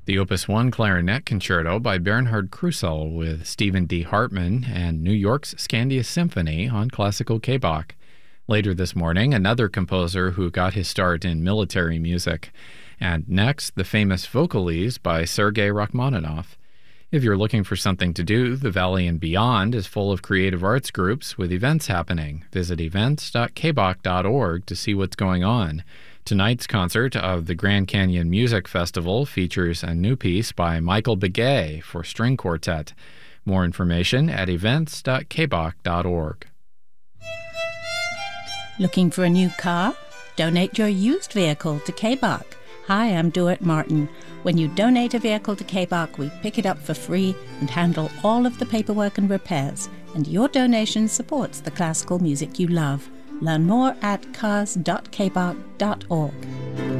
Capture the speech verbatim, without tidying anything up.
The Opus one Clarinet Concerto by Bernhard Krusel with Stephen D. Hartman and New York's Scandia Symphony on Classical K-Bach. Later this morning, another composer who got his start in military music. And next, the famous Vocalese by Sergei Rachmaninoff. If you're looking for something to do, the Valley and Beyond is full of creative arts groups with events happening. Visit events dot k bach dot org to see what's going on. Tonight's concert of the Grand Canyon Music Festival features a new piece by Michael Begay for string quartet. More information at events dot k bach dot org. Looking for a new car? Donate your used vehicle to K-Bach. Hi, I'm Duart Martin. When you donate a vehicle to K-Bach, we pick it up for free and handle all of the paperwork and repairs. And your donation supports the classical music you love. Learn more at cars dot k bach dot org.